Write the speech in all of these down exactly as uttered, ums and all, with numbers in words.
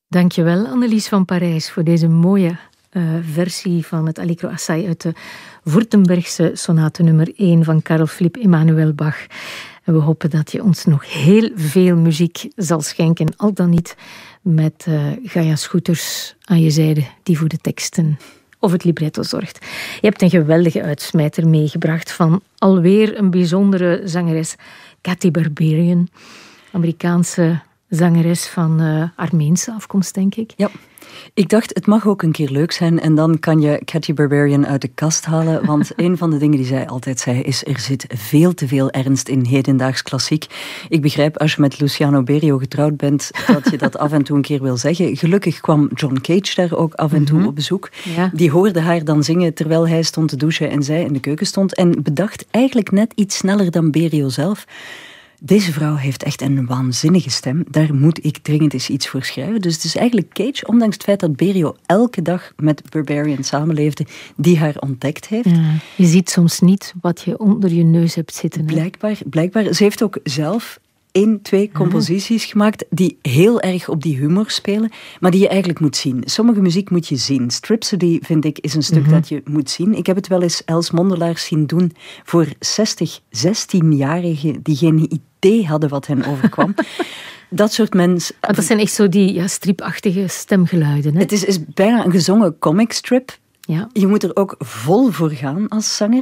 Dankjewel Annelies van Parijs voor deze mooie uh, versie van het Allegro assai uit de Württembergse sonate nummer één van Carl Philipp Emanuel Bach. En we hopen dat je ons nog heel veel muziek zal schenken, al dan niet met uh, Gaia Scooters aan je zijde, die voor de teksten of het libretto zorgt. Je hebt een geweldige uitsmijter meegebracht van alweer een bijzondere zangeres, Katy Berberian, Amerikaanse zangeres van uh, Armeense afkomst, denk ik. Ja, ik dacht, het mag ook een keer leuk zijn en dan kan je Katy Berberian uit de kast halen, want een van de dingen die zij altijd zei is, er zit veel te veel ernst in hedendaags klassiek. Ik begrijp, als je met Luciano Berio getrouwd bent, dat je dat af en toe een keer wil zeggen. Gelukkig kwam John Cage daar ook af en toe mm-hmm. op bezoek. Ja. Die hoorde haar dan zingen terwijl hij stond te douchen en zij in de keuken stond en bedacht eigenlijk net iets sneller dan Berio zelf. Deze vrouw heeft echt een waanzinnige stem. Daar moet ik dringend eens iets voor schrijven. Dus het is eigenlijk Cage, ondanks het feit dat Berio elke dag met Berberian samenleefde, die haar ontdekt heeft. Ja, je ziet soms niet wat je onder je neus hebt zitten. Blijkbaar, blijkbaar. Ze heeft ook zelf één, twee composities uh-huh. gemaakt die heel erg op die humor spelen, maar die je eigenlijk moet zien. Sommige muziek moet je zien. Stripsody, vind ik, is een stuk uh-huh. dat je moet zien. Ik heb het wel eens Els Mondelaar zien doen voor zestig, zestienjarigen die geen idee hadden wat hen overkwam. Dat soort mensen. Dat zijn echt zo die ja, stripachtige stemgeluiden. Hè? Het is, is bijna een gezongen comicstrip. Ja. Je moet er ook vol voor gaan als zanger.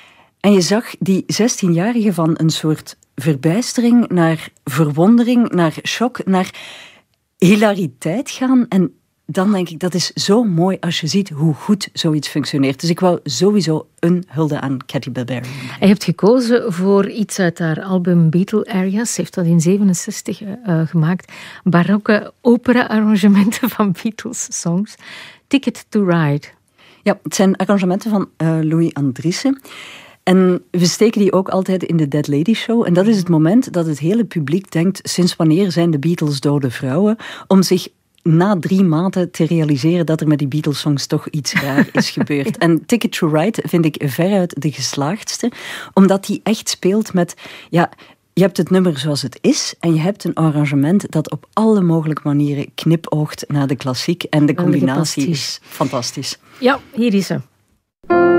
En je zag die zestienjarigen van een soort verbijstering naar verwondering, naar shock, naar hilariteit gaan. En dan denk ik, dat is zo mooi als je ziet hoe goed zoiets functioneert. Dus ik wou sowieso een hulde aan Katy Berberian. Je hebt gekozen voor iets uit haar album Beatle Arias. Ze heeft dat in zevenenzestig uh, gemaakt. Barokke opera-arrangementen van Beatles-songs. Ticket to Ride. Ja, het zijn arrangementen van uh, Louis Andriessen. En we steken die ook altijd in de Dead Lady Show. En dat is het moment dat het hele publiek denkt, sinds wanneer zijn de Beatles dode vrouwen? Om zich na drie maanden te realiseren dat er met die Beatles-songs toch iets raar is gebeurd. En Ticket to Ride vind ik veruit de geslaagdste, omdat die echt speelt met, ja, je hebt het nummer zoals het is en je hebt een arrangement dat op alle mogelijke manieren knipoogt naar de klassiek en de combinatie is fantastisch. Ja, hier is ze.